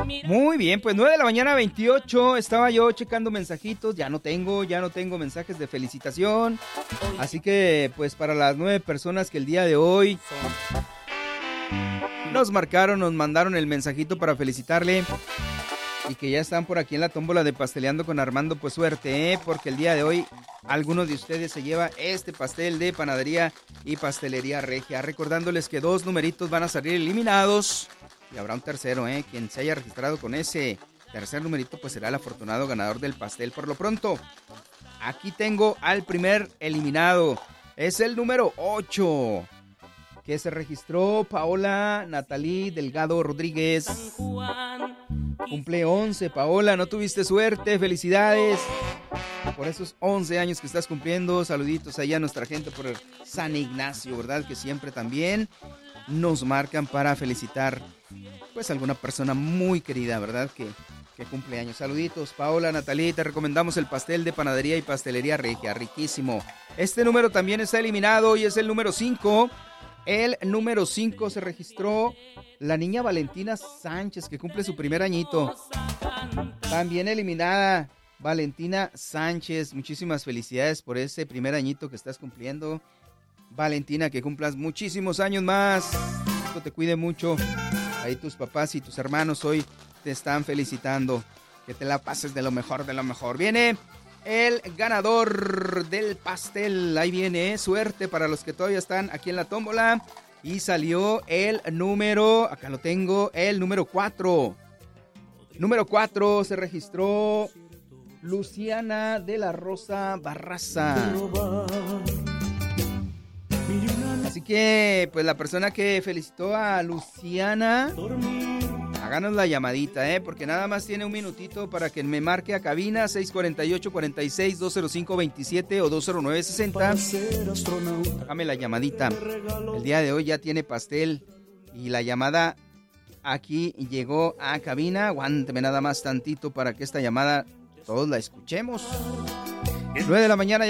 Muy bien, pues 9 de la mañana 28, estaba yo checando mensajitos, ya no tengo mensajes de felicitación, así que pues para las 9 personas que el día de hoy nos marcaron, nos mandaron el mensajito para felicitarle y que ya están por aquí en la tómbola de Pasteleando con Armando, pues suerte, porque el día de hoy alguno de ustedes se lleva este pastel de Panadería y Pastelería Regia, recordándoles que 2 numeritos van a salir eliminados. Y habrá un tercero, quien se haya registrado con ese tercer numerito, pues será el afortunado ganador del pastel. Por lo pronto, aquí tengo al primer eliminado. Es el número 8, que se registró Paola Natalí Delgado Rodríguez. Cumple 11, Paola, no tuviste suerte, felicidades por esos 11 años que estás cumpliendo. Saluditos allá a nuestra gente por San Ignacio, ¿verdad? Que siempre también nos marcan para felicitar pues a alguna persona muy querida, ¿verdad? Que cumple años. Saluditos, Paola, Natalí, te recomendamos el pastel de Panadería y Pastelería Regia, riquísimo. Este número también está eliminado y es el número 5. El número 5 se registró la niña Valentina Sánchez, que cumple su primer añito. También eliminada Valentina Sánchez, muchísimas felicidades por ese primer añito que estás cumpliendo. Valentina, que cumplas muchísimos años más, que te cuide mucho. Ahí tus papás y tus hermanos hoy te están felicitando. Que te la pases de lo mejor, de lo mejor. Viene el ganador del pastel. Ahí viene, suerte para los que todavía están aquí en la tómbola. Y salió el número, acá lo tengo, el número 4. Número 4 se registró Luciana de la Rosa Barraza. Así que, pues la persona que felicitó a Luciana, háganos la llamadita, porque nada más tiene un minutito para que me marque a cabina 648-46-205-27 o 209-60. Hágame la llamadita. El día de hoy ya tiene pastel y la llamada aquí llegó a cabina. Aguánteme nada más tantito para que esta llamada todos la escuchemos. 9 de la mañana.